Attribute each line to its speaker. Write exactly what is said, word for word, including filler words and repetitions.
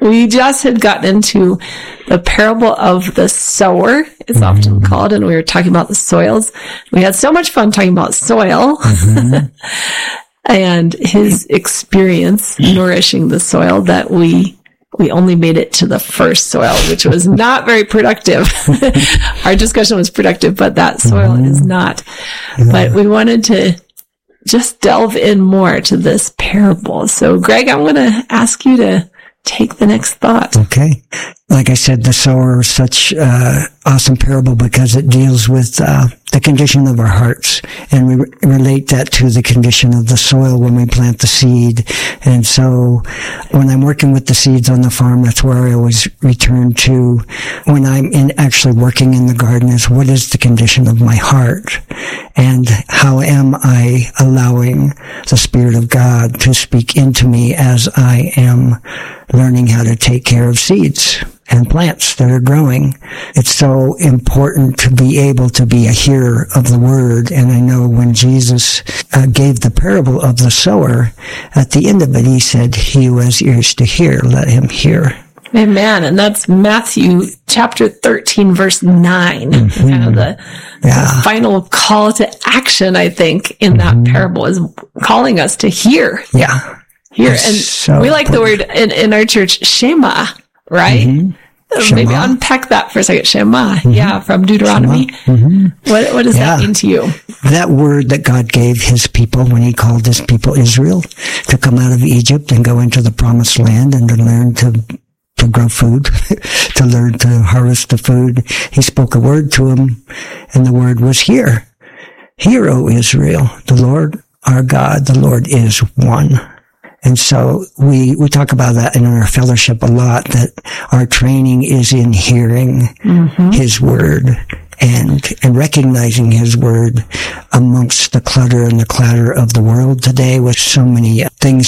Speaker 1: we just had gotten into the parable of the sower, it's mm-hmm. often called, and we were talking about the soils. We had so much fun talking about soil mm-hmm. and his experience nourishing the soil that we we only made it to the first soil, which was not very productive. Our discussion was productive, but that soil mm-hmm. is not. Mm-hmm. But we wanted to just delve in more to this parable. So, Greg, I'm going to ask you to take the next thought.
Speaker 2: Okay. Like I said, the sower is such an uh, awesome parable because it deals with uh, the condition of our hearts. And we re- relate that to the condition of the soil when we plant the seed. And so when I'm working with the seeds on the farm, that's where I always return to when I'm in actually working in the garden is what is the condition of my heart? And how am I allowing the Spirit of God to speak into me as I am learning how to take care of seeds and plants that are growing? It's so important to be able to be a hearer of the word. And I know when Jesus uh, gave the parable of the sower, at the end of it, he said, he who has ears to hear, let him hear.
Speaker 1: Amen. And that's Matthew chapter thirteen, verse nine. Mm-hmm. Kind of the, yeah. the final call to action, I think, in that mm-hmm. parable is calling us to hear.
Speaker 2: Yeah.
Speaker 1: Hear. It's and so we like important. The word in, in our church, Shema, right? Mm-hmm. Shema. Maybe unpack that for a second. Shema. Mm-hmm. Yeah, from Deuteronomy. Mm-hmm. What, what does yeah. that mean to you?
Speaker 2: That word that God gave his people when he called his people Israel to come out of Egypt and go into the promised land and to learn to to grow food, to learn to harvest the food. He spoke a word to them, and the word was hear. Hear, O Israel, the Lord our God, the Lord is one. And so we, we talk about that in our fellowship a lot, that our training is in hearing mm-hmm. his word and, and recognizing his word amongst the clutter and the clatter of the world today with so many things